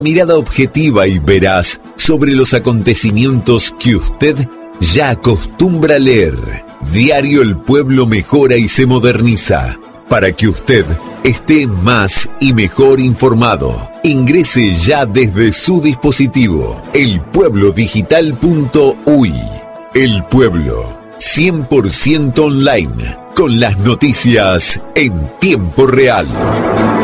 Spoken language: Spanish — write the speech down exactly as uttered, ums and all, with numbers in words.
Mirada objetiva y veraz sobre los acontecimientos que usted ya acostumbra leer. Diario El Pueblo mejora y se moderniza para que usted esté más y mejor informado. Ingrese ya desde su dispositivo el pueblo digital punto u y. El Pueblo, cien por ciento online, con las noticias en tiempo real.